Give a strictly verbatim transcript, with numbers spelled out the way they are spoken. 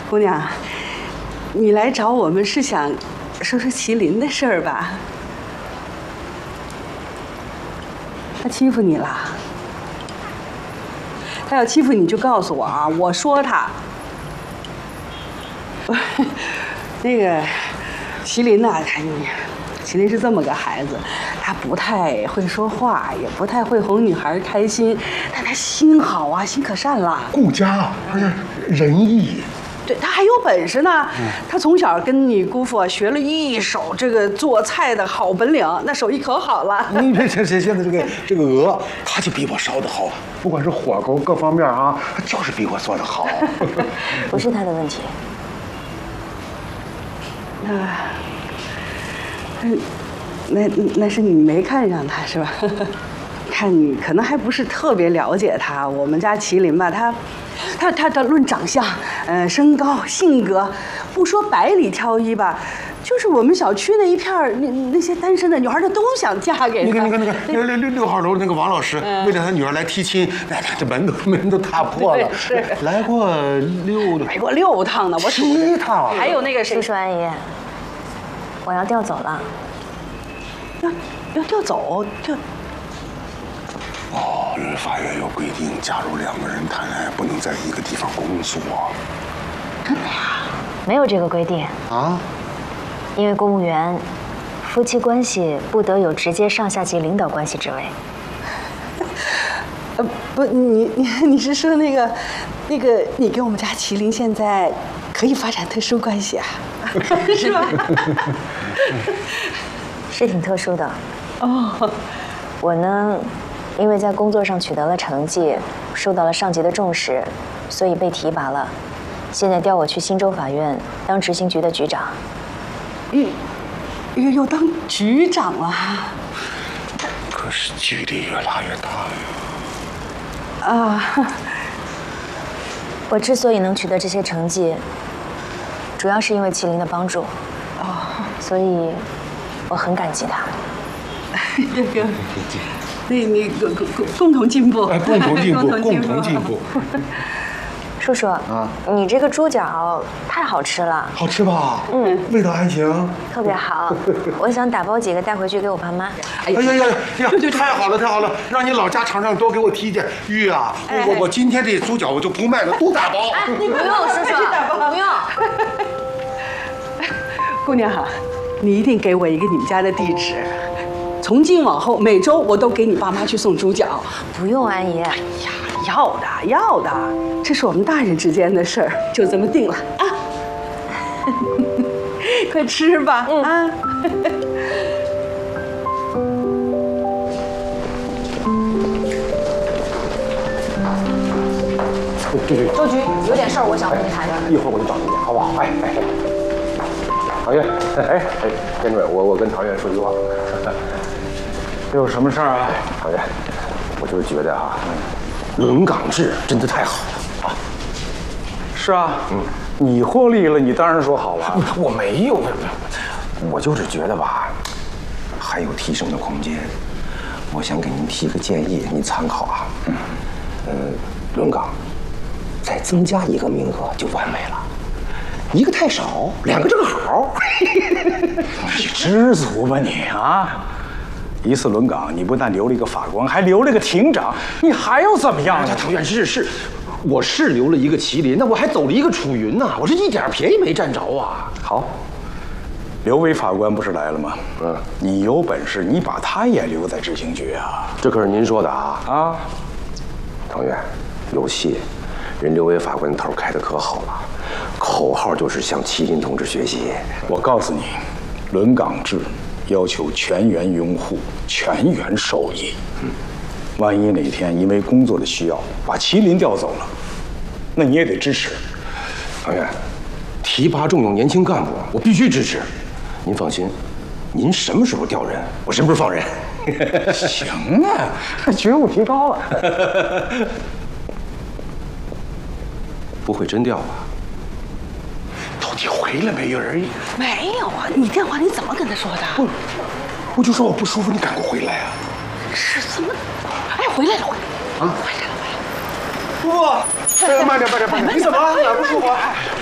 姑娘，你来找我们是想说说麒麟的事儿吧？他欺负你了？他要欺负你就告诉我啊，我说他。那个麒麟呐、啊，他你。 麒麟是这么个孩子，他不太会说话，也不太会哄女孩开心，但他心好啊，心可善了。 顾家，他是仁义。 对他还有本事呢，嗯、他从小跟你姑父学了一手这个做菜的好本领，那手艺可好了。 你这这这现在这个这个鹅，他就比我烧的好，不管是火候各方面啊，他就是比我做的好。 不是他的问题。 那。 嗯，那那是你没看上他是吧？看你可能还不是特别了解他。我们家麒麟吧，他，他他他论长相，呃，身高、性格，不说百里挑一吧，就是我们小区那一片儿那那些单身的女孩，她都想嫁给他。 那个那个那个六六六六号楼那个王老师，嗯、为了他女儿来提亲，那这门都门都踏破了。 是来过六来过六趟呢，我数七趟。 还有那个谁， 叔叔阿姨。 我要调走了， 要要调走调。 哦，因为法院有规定，假如两个人谈恋爱不能在一个地方工作。 真的呀？ 没有这个规定啊。 因为公务员夫妻关系不得有直接上下级领导关系之位。 呃，不，你你你是说那个那个你跟我们家麒麟现在可以发展特殊关系啊？ 是吧？ 是挺特殊的。 哦， 我呢，因为在工作上取得了成绩，受到了上级的重视，所以被提拔了。现在调我去新州法院当执行局的局长。 又又又当局长了？ 可是距离越拉越大呀。啊。 我之所以能取得这些成绩。 主要是因为麒麟的帮助，哦，所以我很感激他。 这个，那你共共共同进步， 共同进步，共同进步。 叔叔啊，你这个猪脚太好吃了， 好吃吧？嗯，味道还行， 特别好。我想打包几个带回去给我爸妈。 哎呀呀呀呀！太好了，太好了！让你老家厂长多给我提点。玉啊，我我我今天这猪脚我就不卖了，都打包。 哎，你不用，叔叔，不用。 姑娘哈，你一定给我一个你们家的地址。从今往后，每周我都给你爸妈去送猪脚。 不用，安姨。 哎呀，要的，要的，这是我们大人之间的事儿，就这么定了啊！快吃吧，嗯、啊！ 周局有点事儿，我想跟你谈。 一会儿我就找你，好不好？哎哎，唐院，哎哎，监主任，我我跟唐院说句话。 有什么事儿啊？ 唐院，我就是觉得啊，轮岗制真的太好了啊。 是啊，嗯，你获利了，你当然说好了。 我没有，我就是觉得吧，还有提升的空间。我想给您提个建议，您参考啊。嗯，呃，轮岗。 再增加一个名额就完美了，一个太少，两个正好。 你知足吧你啊！一次轮岗，你不但留了一个法官，还留了一个庭长，你还要怎么样啊？ 唐院士是，我是留了一个麒麟，那我还走了一个楚云呐，我这一点便宜没占着啊。 好，刘伟法官不是来了吗？嗯，你有本事，你把他也留在执行局啊！ 这可是您说的啊啊！ 唐院，有戏。 人刘伟法官头开的可好了，口号就是向麒麟同志学习。 我告诉你，轮岗制要求全员拥护，全员受益。嗯，万一哪天因为工作的需要把麒麟调走了，那你也得支持。 唐院，提拔重用年轻干部，我必须支持。您放心，您什么时候调人，我什么时候放人。 行啊，觉悟提高了。 不会真调吧？到底回来没有而已。 没有啊，你电话你怎么跟他说的？ 不，我就说我不舒服，你赶快回来啊！ 是怎么？哎，回来了，回来了，啊，回来了，回来了。 叔父，慢点，慢点，慢点！你怎么了？哪不舒服？